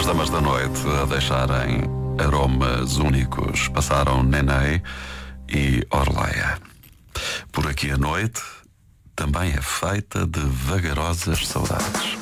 damas da noite a deixarem aromas únicos. Passaram Nenê e Orleia. Por aqui a noite também é feita de vagarosas saudades.